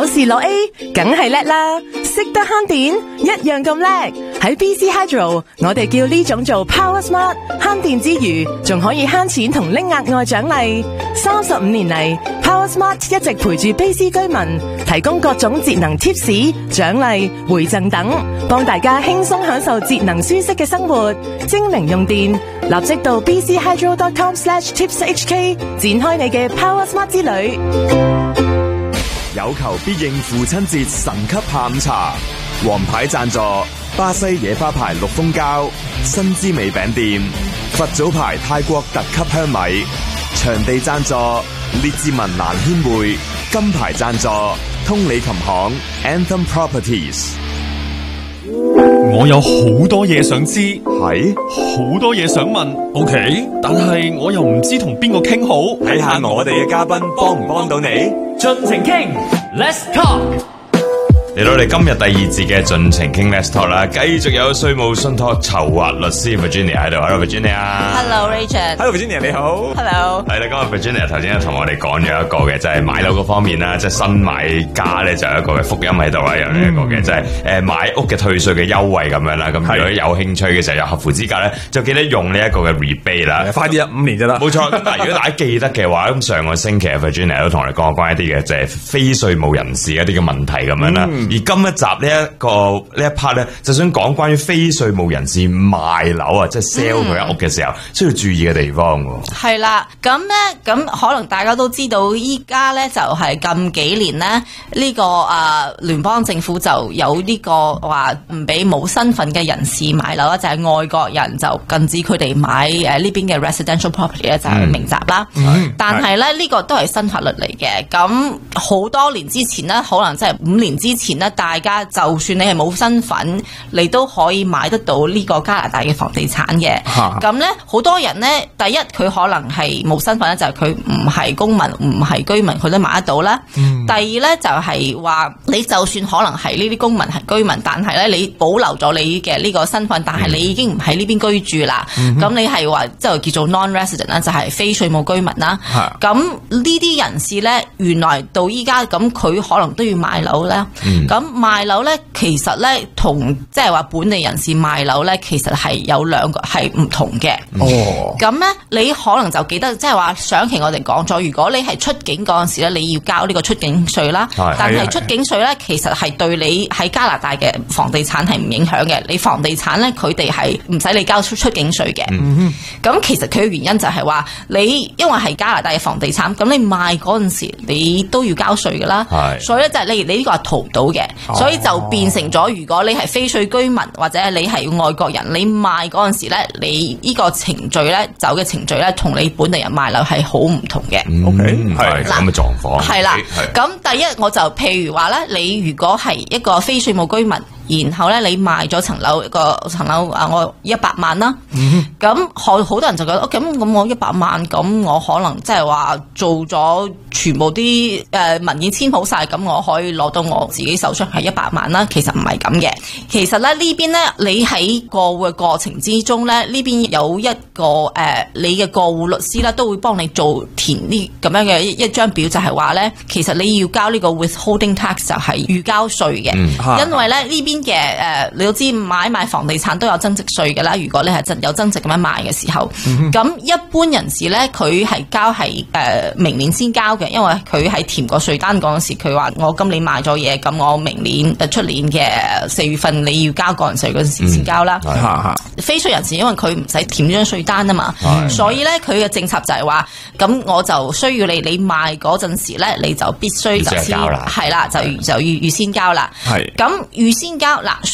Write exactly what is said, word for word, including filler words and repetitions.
試攞 A， 梗係叻啦！識得慳電，一樣咁叻。喺 B C Hydro， 我哋叫呢種做 Power Smart， 慳電之餘，仲可以慳錢同拎額外獎勵。三十五年嚟 ，Power Smart 一直陪住 B C 居民，提供各種節能貼士、獎勵、回贈等，幫大家輕鬆享受節能舒適嘅生活。精明用電，立即到 b c hydro dot com slash tips h k 展開你嘅 Power Smart 之旅。 有求必應父親節神級下午茶，王牌贊助巴西野花牌綠蜂膠、新滋味餅店、佛祖牌泰國特級香米，場地贊助列治文蘭軒會，金牌贊助通利琴行 Anthem Properties。 我有好多嘢想知， 係好多嘢想問 ，OK， 但係我又唔知同邊個傾好， 睇下我哋嘅嘉賓幫唔幫到你， 盡情傾 ，Let's talk。 嚟到我哋今日第二節嘅盡情傾 Let's Talk 啦，繼續有稅務信託籌劃律師 Virginia 喺度 ，Hello Virginia。Hello Rachel。Hello Virginia 你好。 Hello。 係啦，今日 Virginia 頭先同我哋講咗一個嘅，就係、是、買樓嗰方面啦，即係新買家咧就有一個嘅福音喺度啦，有呢一個嘅，就係誒買屋嘅退稅嘅優惠咁樣啦。咁如果有興趣嘅時候，有合乎資格咧，就記得用呢一個嘅 rebate 啦。 快啲啊，五年就得。 冇錯。但係如果大家記得嘅話，咁上個星期 Virginia 都同我哋講關於一啲嘅，就係非稅務人士一啲嘅問題咁樣啦。嗯、而今一集呢一個呢一 part 咧，就想講關於非稅務人士賣樓啊，即係 sell 佢間屋嘅時候，需要注意嘅地方。 係啦，咁咧，咁可能大家都知道，依家咧就係近幾年咧，呢、這個啊聯邦政府就有呢個話唔俾冇身份嘅人士買樓啦，就係、是、外國人就禁止佢哋買誒呢邊嘅 residential property 咧，就係明閘啦。嗯、但係咧呢、這個都係新法律嚟嘅，咁好多年之前咧，可能即係五年之前咧，大家就算你係冇身份，你都可以買得到呢個加拿大嘅房地產嘅。咁咧好多人咧，第一佢可能係冇身份咧，就係佢唔係公民，唔係居民，佢都買得到啦。嗯、第二咧就係、是、話，你就算可能係呢啲公民係居民，但係咧你保留咗你嘅呢個身份，但係你已經唔喺呢邊居住啦。咁、嗯、你係話即係叫做 non-resident 啦，就係非稅務居民啦。咁呢啲人士咧，原來到依家咁佢可能都要買樓咧。咁、嗯、賣樓咧，其實咧同即係話本地人士賣樓咧，其實係有兩個係唔同嘅。哦，咁咧你可能就記得，即係話上期我哋講咗，如果你係出境嗰陣時咧，你要交呢個出境稅啦。但係出境稅咧，其實係對你喺加拿大嘅房地產係唔影響嘅。你房地產咧，佢哋係唔使你交出出境稅嘅。嗯咁其實佢嘅原因就係話，你因為係加拿大嘅房地產，咁你賣嗰陣時你都要交稅噶啦。係。所以咧就係你你呢個係逃唔到嘅。所以就變成咗，如果你係非稅居民或者你係外國人，你賣嗰陣時咧，你呢個程序咧，走嘅程序咧，同你本地人賣樓係好唔同嘅。 O K， 係咁嘅狀況。 係啦，咁第一我就譬如話咧，你如果係一個非稅務居民。然後咧，你賣咗層樓，個層樓啊，我一百萬啦。咁好好多人就覺得，咁咁我一百萬，咁我可能即係話做咗全部啲誒、呃、文件簽好晒，咁我可以攞到我自己手上係一百萬啦。其實唔係咁嘅。其實咧呢邊咧，你喺過戶嘅過程之中咧，呢邊有一個誒、呃，你嘅過戶律師咧都會幫你做填呢咁樣嘅一一張表，就係話咧，其實你要交呢個 withholding tax 就係預交稅嘅，嗯、因為咧呢邊。嘅誒，你都知買賣房地產都有增值稅嘅啦。如果你係真有增值咁樣賣嘅時候，咁、嗯、一般人士咧，佢係交係誒、呃、明年先交嘅，因為佢喺填個稅單嗰陣時，佢話我今年賣咗嘢，咁我明年誒出年嘅四月份你要交個人稅嗰陣時先交啦。嗯、非稅人士因為佢唔使填張稅單啊嘛，嗯、所以咧佢嘅政策就係話，咁我就需要你你賣嗰陣時咧，你就必須就先係啦，就就預預先交啦。係咁預先交。嗱，